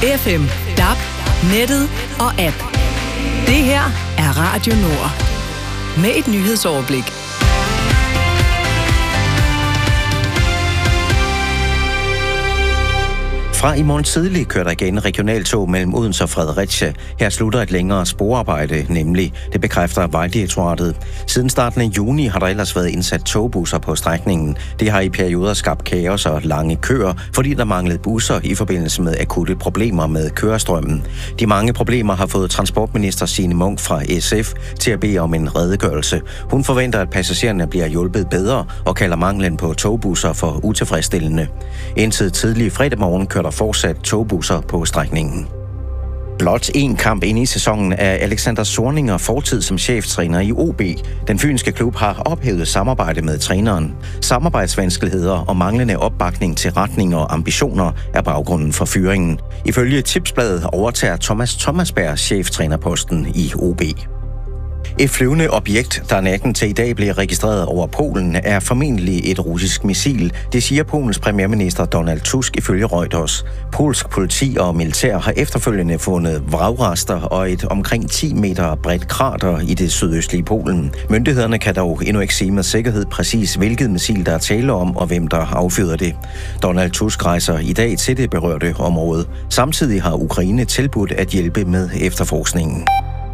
FM, DAB, nettet og app. Det her er Radio Nord. Med et nyhedsoverblik. Fra i morgen tidlig kører der igen regionaltog mellem Odense og Fredericia. Her slutter et længere sporarbejde, nemlig. Det bekræfter Vejdirektoratet. Siden starten af juni har der ellers været indsat togbusser på strækningen. Det har i perioder skabt kaos og lange køer, fordi der manglede busser i forbindelse med akutte problemer med kørestrømmen. De mange problemer har fået transportminister Signe Munk fra SF til at bede om en redegørelse. Hun forventer, at passagererne bliver hjulpet bedre og kalder manglen på togbusser for utilfredsstillende. Indtil tidlig fredag morgen kører der fortsat togbusser på strækningen. Blot en kamp inde i sæsonen er Alexander Zorniger fortid som cheftræner i OB. Den fynske klub har ophævet samarbejde med træneren. Samarbejdsvanskeligheder og manglende opbakning til retning og ambitioner er baggrunden for fyringen. Ifølge Tipsbladet overtager Thomas Thomasberg cheftrænerposten i OB. Et flyvende objekt, der natten til i dag blev registreret over Polen, er formentlig et russisk missil. Det siger Polens premierminister Donald Tusk ifølge Reuters. Polsk politi og militær har efterfølgende fundet vragrester og et omkring 10 meter bredt krater i det sydøstlige Polen. Myndighederne kan dog endnu ikke sige med sikkerhed præcis, hvilket missil der er tale om og hvem der affyrer det. Donald Tusk rejser i dag til det berørte område. Samtidig har Ukraine tilbudt at hjælpe med efterforskningen.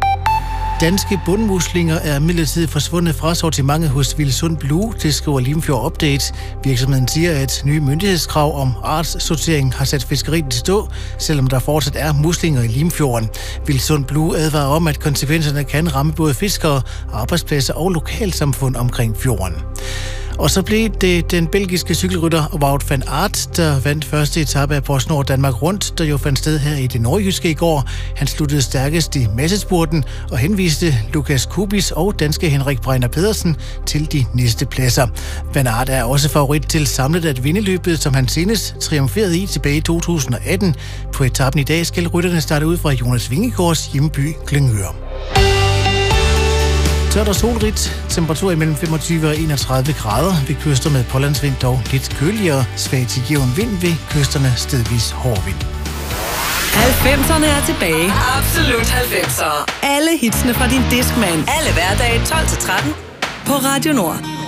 Danske bundmuslinger er midlertidigt forsvundet fra sortimentet hos Vilsund Blue, det skriver Limfjord Update. Virksomheden siger, at nye myndighedskrav om artssortering har sat fiskeriet i stå, selvom der fortsat er muslinger i Limfjorden. Vilsund Blue advarer om, at konsekvenserne kan ramme både fiskere, arbejdspladser og lokalsamfund omkring fjorden. Og så blev det den belgiske cykelrytter Wout van Aert, der vandt første etape af PostNord Danmark Rundt, der jo fandt sted her i det nordjyske i går. Han sluttede stærkest i massespurten og henviste Lukas Kubis og danske Henrik Breiner Pedersen til de næste pladser. Van Aert er også favorit til samlet at vinde løbet, som han senest triumferede i tilbage i 2018. På etappen i dag skal rytterne starte ud fra Jonas Vingegaards hjemby Glyngøre. Tørt og solrigt, temperatur imellem 25 og 31 grader, ved kyster med pålandsvind dog lidt køligere, svag til jævn vind ved kysterne stedvis hård vind. 90'erne er tilbage. Absolut 90'er. Alle hitsene fra din Discman. Alle hverdage 12-13 på Radio Nord.